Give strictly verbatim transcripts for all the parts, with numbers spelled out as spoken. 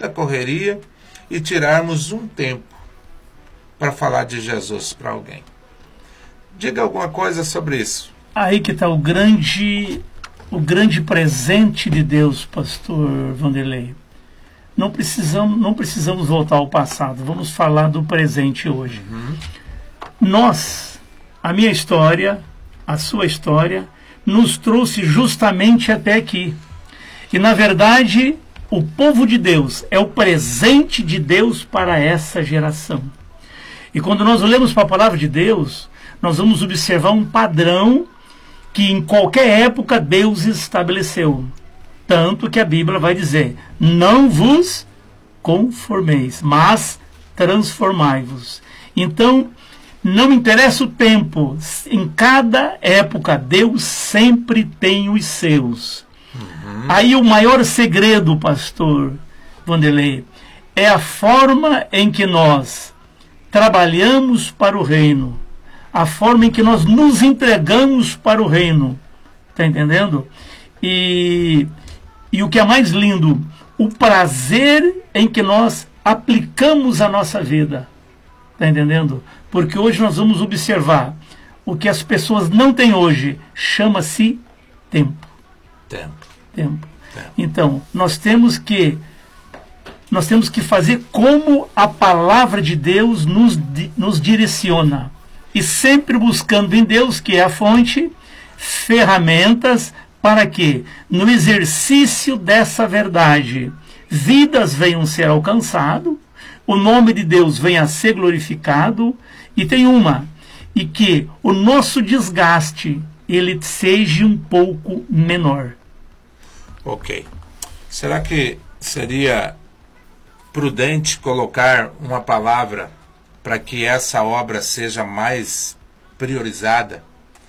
muita correria e tirarmos um tempo para falar de Jesus para alguém. Diga alguma coisa sobre isso. Aí que está o grande, o grande presente de Deus, pastor Vanderlei. Não precisamos, não precisamos voltar ao passado, vamos falar do presente hoje. Uhum. Nós, a minha história, a sua história, nos trouxe justamente até aqui. E, na verdade, o povo de Deus é o presente de Deus para essa geração. E quando nós olhamos para a palavra de Deus, nós vamos observar um padrão que em qualquer época Deus estabeleceu. Tanto que a Bíblia vai dizer, não vos conformeis, mas transformai-vos. Então, não interessa o tempo, em cada época Deus sempre tem os seus. Uhum. Aí o maior segredo, pastor Vanderlei, é a forma em que nós trabalhamos para o reino, a forma em que nós nos entregamos para o reino. Está entendendo? E, e o que é mais lindo, o prazer em que nós aplicamos a nossa vida. Está entendendo? Porque hoje nós vamos observar o que as pessoas não têm hoje, chama-se tempo. Tempo. Tempo. Tempo. Então, nós temos que nós temos que fazer como a palavra de Deus nos, nos direciona. E sempre buscando em Deus, que é a fonte, ferramentas para que, no exercício dessa verdade, vidas venham ser alcançadas, o nome de Deus venha a ser glorificado, e tem uma, e que o nosso desgaste, ele seja um pouco menor. Ok. Será que seria prudente colocar uma palavra para que essa obra seja mais priorizada?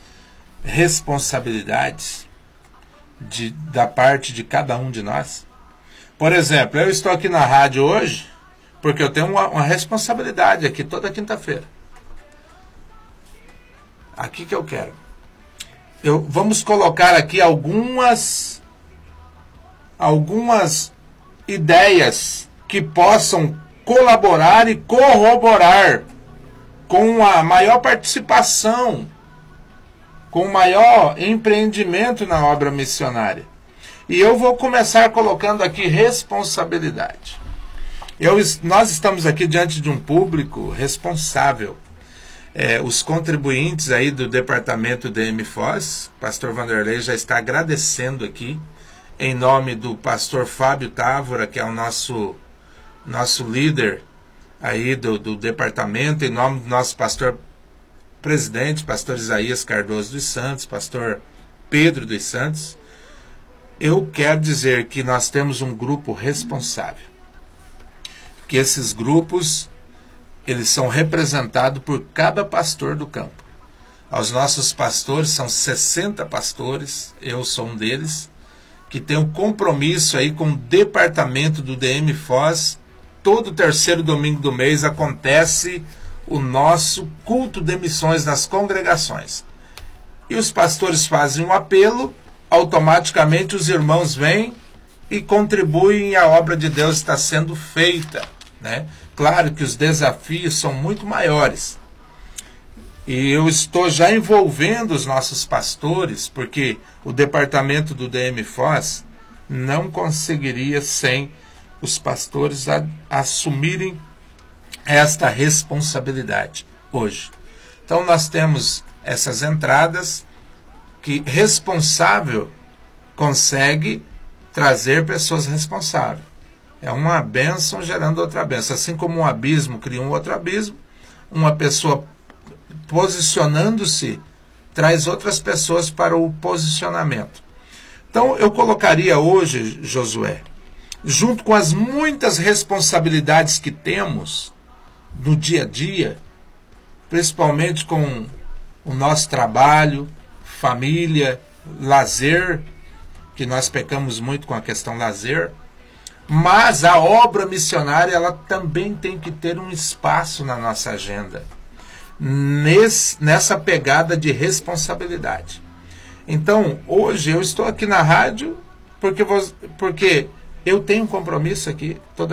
Responsabilidades de, da parte de cada um de nós? Por exemplo, eu estou aqui na rádio hoje porque eu tenho uma, uma responsabilidade aqui toda quinta-feira. Aqui que eu quero. Eu, vamos colocar aqui algumas algumas ideias que possam colaborar e corroborar com a maior participação, com o maior empreendimento na obra missionária. E eu vou começar colocando aqui responsabilidade. Eu, nós estamos aqui diante de um público responsável. É, os contribuintes aí do departamento D M F O S, pastor Vanderlei já está agradecendo aqui, em nome do pastor Fábio Távora, que é o nosso, nosso líder aí do, do departamento, em nome do nosso pastor presidente, pastor Isaías Cardoso dos Santos, pastor Pedro dos Santos. Eu quero dizer que nós temos um grupo responsável, que esses grupos eles são representados por cada pastor do campo. Os nossos pastores são sessenta pastores, eu sou um deles, que tem um compromisso aí com o departamento do D M F O S. Todo terceiro domingo do mês acontece o nosso culto de missões nas congregações. E os pastores fazem um apelo, automaticamente os irmãos vêm e contribuem e a obra de Deus está sendo feita, né? Claro que os desafios são muito maiores. E eu estou já envolvendo os nossos pastores, porque o departamento do D M F O S não conseguiria sem os pastores a, assumirem esta responsabilidade hoje. Então nós temos essas entradas que responsável consegue trazer pessoas responsáveis. É uma bênção gerando outra bênção. Assim como um abismo cria um outro abismo, uma pessoa posicionando-se traz outras pessoas para o posicionamento. Então eu colocaria hoje, Josué, junto com as muitas responsabilidades que temos no dia a dia, principalmente com o nosso trabalho, família, lazer, que nós pecamos muito com a questão lazer, mas a obra missionária ela também tem que ter um espaço na nossa agenda, nesse, nessa pegada de responsabilidade. Então, hoje eu estou aqui na rádio porque, vou, porque eu tenho um compromisso aqui toda